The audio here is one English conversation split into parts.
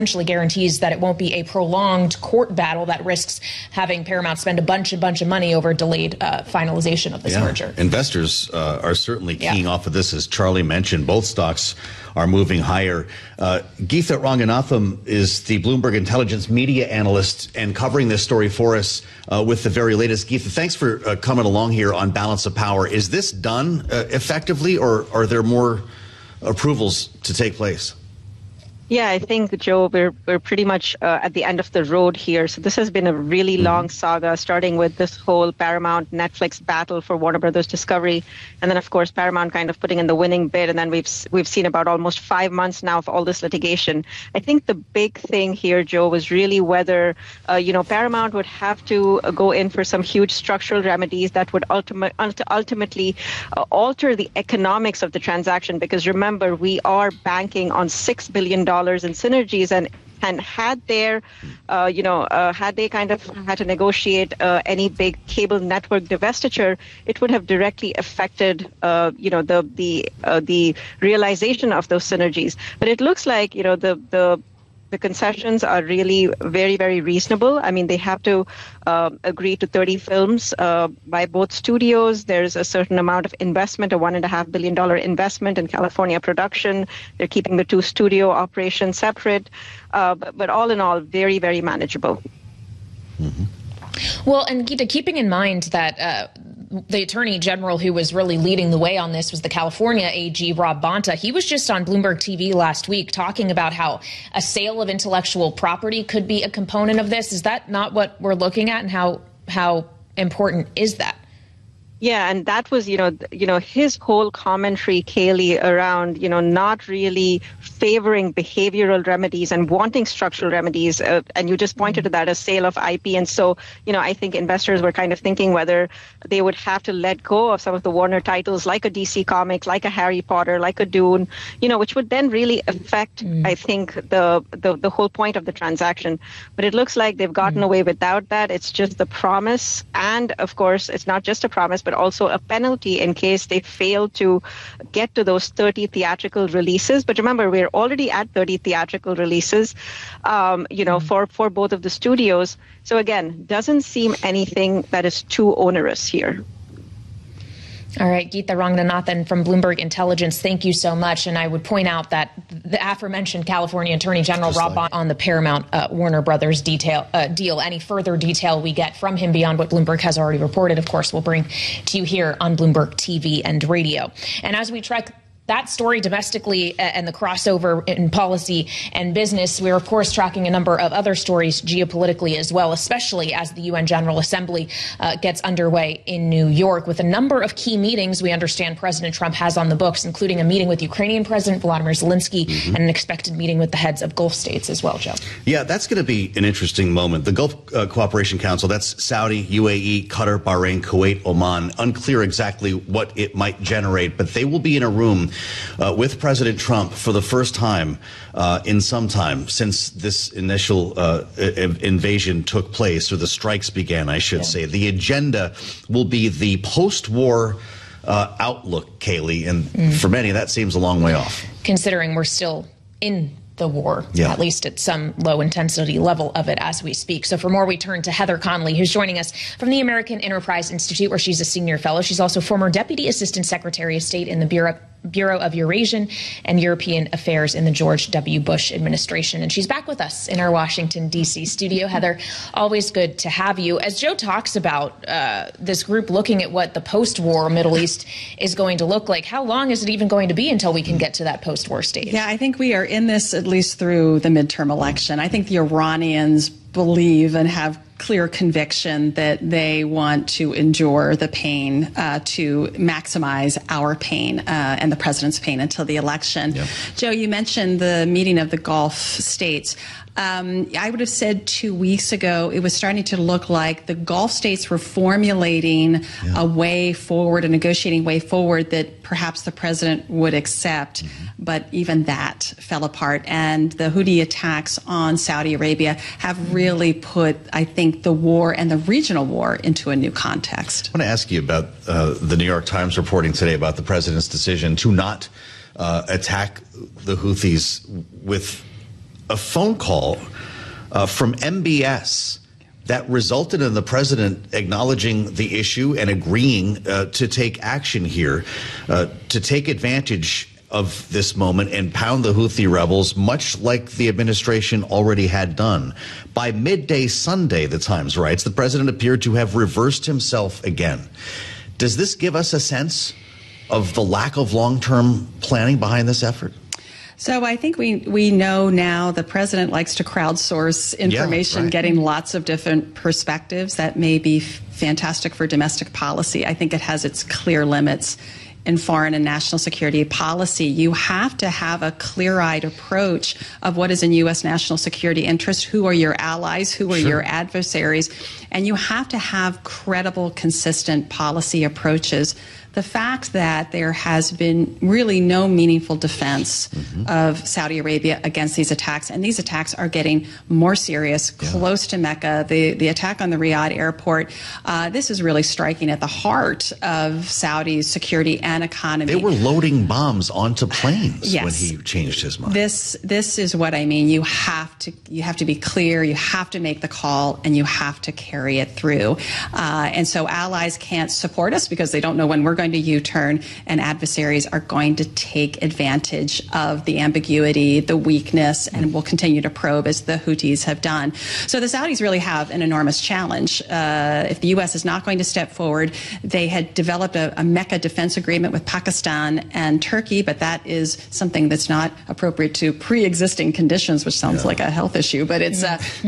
essentially guarantees that it won't be a prolonged court battle that risks having Paramount spend a bunch of money over delayed finalization of this merger. Investors are certainly keying off of this, as Charlie mentioned. Both stocks are moving higher. Geetha Ranganathan is the Bloomberg Intelligence media analyst and covering this story for us with the very latest. Geetha, thanks for coming along here on Balance of Power. Is this done effectively, or are there more approvals to take place? Yeah, I think, Joe, we're pretty much at the end of the road here. So this has been a really long saga, starting with this whole Paramount-Netflix battle for Warner Brothers Discovery. And then, of course, Paramount kind of putting in the winning bid. And then we've seen about almost 5 months now of all this litigation. I think the big thing here, Joe, was really whether, Paramount would have to go in for some huge structural remedies that would ultimately alter the economics of the transaction. Because remember, we are banking on $6 billion in synergies, and had they kind of had to negotiate any big cable network divestiture, it would have directly affected the realization of those synergies. But it looks like the concessions are really very, very reasonable. I mean, they have to agree to 30 films by both studios. There's a certain amount of investment, a $1.5 billion investment in California production. They're keeping the 2 studio operations separate. But all in all, very, very manageable. Well, and Geetha, keeping in mind that the Attorney General who was really leading the way on this was the California AG, Rob Bonta. He was just on Bloomberg TV last week talking about how a sale of intellectual property could be a component of this. Is that not what we're looking at, and how important is that? Yeah, and that was, his whole commentary, Kaylee, around, not really favoring behavioral remedies and wanting structural remedies. And you just pointed to that as sale of IP. And so, I think investors were kind of thinking whether they would have to let go of some of the Warner titles like a DC Comics, like a Harry Potter, like a Dune, which would then really affect, I think, the whole point of the transaction. But it looks like they've gotten away without that. It's just the promise. And of course, it's not just a promise, but also a penalty in case they fail to get to those 30 theatrical releases. But remember, we're already at 30 theatrical releases, for both of the studios. So again, doesn't seem anything that is too onerous here. All right, Geetha Ranganathan from Bloomberg Intelligence, thank you so much. And I would point out that the aforementioned California Attorney General Rob Bonta on the Paramount Warner Brothers deal. Any further detail we get from him beyond what Bloomberg has already reported, of course, we'll bring to you here on Bloomberg TV and radio. And as we track that story domestically and the crossover in policy and business, we're, of course, tracking a number of other stories geopolitically as well, especially as the UN General Assembly gets underway in New York with a number of key meetings we understand President Trump has on the books, including a meeting with Ukrainian President Volodymyr Zelensky and an expected meeting with the heads of Gulf states as well, Joe. Yeah, that's going to be an interesting moment. The Gulf Cooperation Council, that's Saudi, UAE, Qatar, Bahrain, Kuwait, Oman. Unclear exactly what it might generate, but they will be in a room with President Trump for the first time in some time since this initial invasion took place, or the strikes began, I should say. The agenda will be the post-war outlook, Kaylee, and for many that seems a long way off. Considering we're still in the war, at least at some low-intensity level of it as we speak. So for more, we turn to Heather Conley, who's joining us from the American Enterprise Institute, where she's a senior fellow. She's also former Deputy Assistant Secretary of State in the Bureau of Eurasian and European Affairs in the George W. Bush administration. And she's back with us in our Washington, D.C. studio. Heather, always good to have you. As Joe talks about this group looking at what the post-war Middle East is going to look like, how long is it even going to be until we can get to that post-war stage? Yeah, I think we are in this at least through the midterm election. I think the Iranians believe and have clear conviction that they want to endure the pain to maximize our pain and the president's pain until the election. Joe, you mentioned the meeting of the Gulf states. I would have said 2 weeks ago, it was starting to look like the Gulf states were formulating a way forward, a negotiating way forward that perhaps the president would accept. But even that fell apart. And the Houthi attacks on Saudi Arabia have really put, I think, the war and the regional war into a new context. I want to ask you about the New York Times reporting today about the president's decision to not attack the Houthis with a phone call from MBS that resulted in the president acknowledging the issue and agreeing to take action here, to take advantage of this moment and pound the Houthi rebels, much like the administration already had done. By midday Sunday, the Times writes, the president appeared to have reversed himself again. Does this give us a sense of the lack of long-term planning behind this effort? So I think we know now the president likes to crowdsource information, getting lots of different perspectives. That may be fantastic for domestic policy. I think it has its clear limits in foreign and national security policy. You have to have a clear-eyed approach of what is in U.S. national security interest, who are your allies, who are your adversaries, and you have to have credible, consistent policy approaches. The fact that there has been really no meaningful defense of Saudi Arabia against these attacks, and these attacks are getting more serious, close to Mecca. The attack on the Riyadh airport, this is really striking at the heart of Saudi's security and economy. They were loading bombs onto planes when he changed his mind. This is what I mean. You have to be clear, you have to make the call, and you have to carry it through. And so allies can't support us because they don't know when we're going to U-turn, and adversaries are going to take advantage of the ambiguity, the weakness, and will continue to probe as the Houthis have done. So the Saudis really have an enormous challenge. If the U.S. is not going to step forward, they had developed a Mecca defense agreement with Pakistan and Turkey, but that is something that's not appropriate to pre-existing conditions, which sounds like a health issue, but it's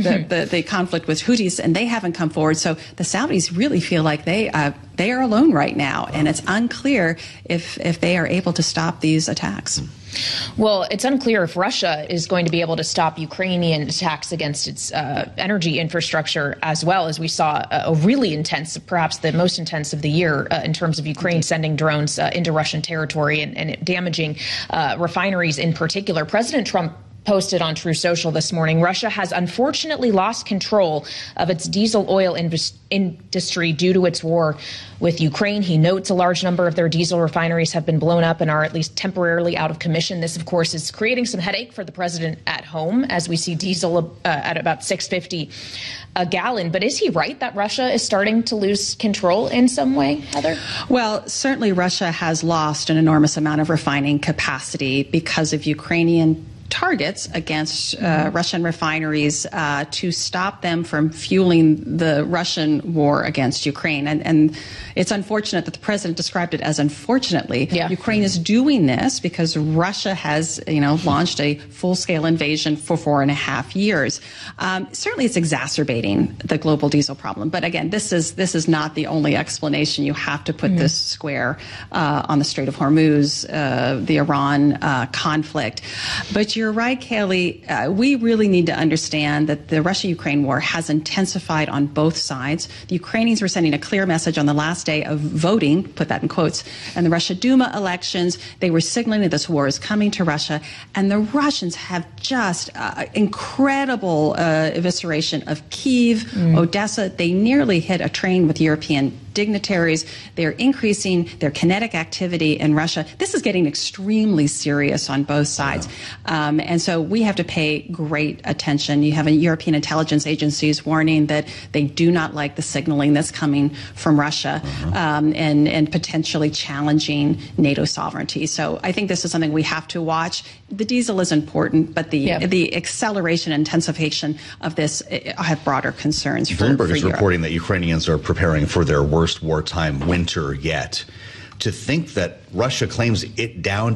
the conflict with Houthis, and they haven't come forward. So the Saudis really feel like they are alone right now, and it's unclear if they are able to stop these attacks. Well, it's unclear if Russia is going to be able to stop Ukrainian attacks against its energy infrastructure as well, as we saw a really intense, perhaps the most intense of the year in terms of Ukraine sending drones into Russian territory and damaging refineries in particular. President Trump posted on True Social this morning, Russia has unfortunately lost control of its diesel oil industry due to its war with Ukraine. He notes a large number of their diesel refineries have been blown up and are at least temporarily out of commission. This, of course, is creating some headache for the president at home as we see diesel at about $6.50 a gallon. But is he right that Russia is starting to lose control in some way, Heather? Well, certainly Russia has lost an enormous amount of refining capacity because of Ukrainian targets against Russian refineries to stop them from fueling the Russian war against Ukraine. And it's unfortunate that the president described it as unfortunately. Ukraine is doing this because Russia has, launched a full-scale invasion for 4.5 years. Certainly it's exacerbating the global diesel problem. But again, this is not the only explanation. You have to put this square on the Strait of Hormuz, the Iran conflict. But you're right, Kayleigh. We really need to understand that the Russia-Ukraine war has intensified on both sides. The Ukrainians were sending a clear message on the last day of voting, put that in quotes, and the Russia Duma elections. They were signaling that this war is coming to Russia. And the Russians have just incredible evisceration of Kyiv, Odessa. They nearly hit a train with European dignitaries. They're increasing their kinetic activity in Russia. This is getting extremely serious on both sides. And so we have to pay great attention. You have European intelligence agencies warning that they do not like the signaling that's coming from Russia and potentially challenging NATO sovereignty. So I think this is something we have to watch. The diesel is important, but the acceleration and intensification of this have broader concerns for Bloomberg is Europe. reporting that Ukrainians are preparing for their worst wartime winter yet. To think that Russia claims it downed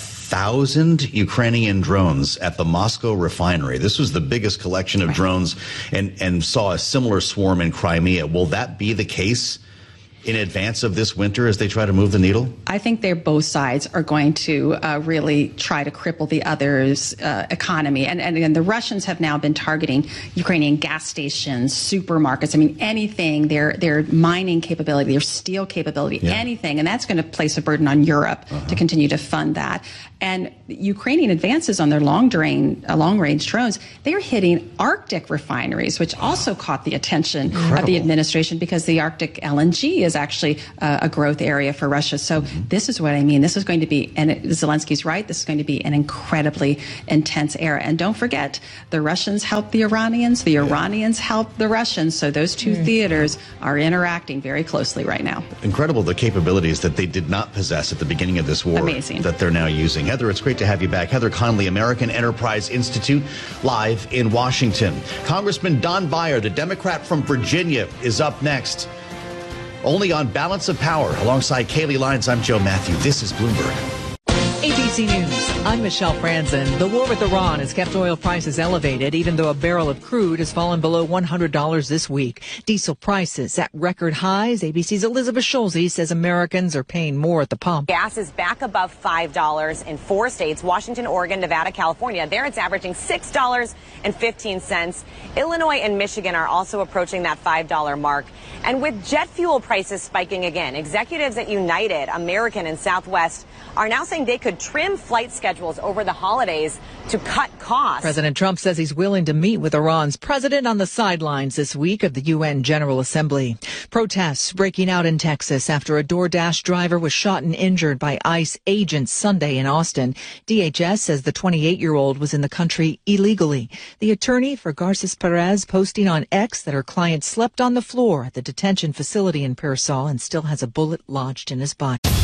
1,000 Ukrainian drones at the Moscow refinery. This was the biggest collection of drones and saw a similar swarm in Crimea. Will that be the case in advance of this winter as they try to move the needle? I think both sides are going to really try to cripple the other's economy. And again, the Russians have now been targeting Ukrainian gas stations, supermarkets. I mean, anything, their mining capability, their steel capability, anything. And that's going to place a burden on Europe to continue to fund that. And Ukrainian advances on their long-range drones, they're hitting Arctic refineries, which also caught the attention of the administration because the Arctic LNG is is actually a growth area for Russia. So this is what I mean. This is going to be, and Zelensky's right, this is going to be an incredibly intense era. And don't forget, the Russians help the Iranians, the Iranians help the Russians. So those two theaters are interacting very closely right now. Incredible, the capabilities that they did not possess at the beginning of this war. Amazing. That they're now using. Heather, it's great to have you back. Heather Conley, American Enterprise Institute, live in Washington. Congressman Don Beyer, the Democrat from Virginia, is up next. Only on Balance of Power. Alongside Kaylee Lyons, I'm Joe Matthew. This is Bloomberg. ABC News, I'm Michelle Franzen. The war with Iran has kept oil prices elevated, even though a barrel of crude has fallen below $100 this week. Diesel prices at record highs. ABC's Elizabeth Schulze says Americans are paying more at the pump. Gas is back above $5 in 4 states, Washington, Oregon, Nevada, California. There it's averaging $6.15. Illinois and Michigan are also approaching that $5 mark. And with jet fuel prices spiking again, executives at United, American, and Southwest are now saying they could trim flight schedules over the holidays to cut costs. President Trump says he's willing to meet with Iran's president on the sidelines this week of the UN General Assembly. Protests breaking out in Texas after a DoorDash driver was shot and injured by ICE agents Sunday in Austin. DHS says the 28-year-old was in the country illegally. The attorney for Garces Perez posting on X that her client slept on the floor at the detention facility in Pearsall and still has a bullet lodged in his body.